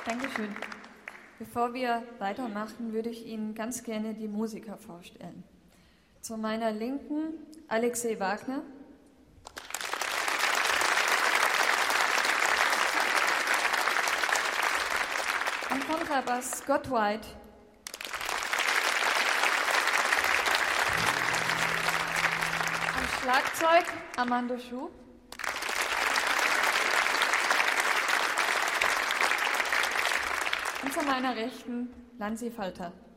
Dankeschön. Bevor wir weitermachen, würde ich Ihnen ganz gerne die Musiker vorstellen. Zu meiner Linken Alexei Wagner. Am Kontrabass Scott White. Am Schlagzeug Armando Schub. Und zu meiner Rechten Lanzi Falter.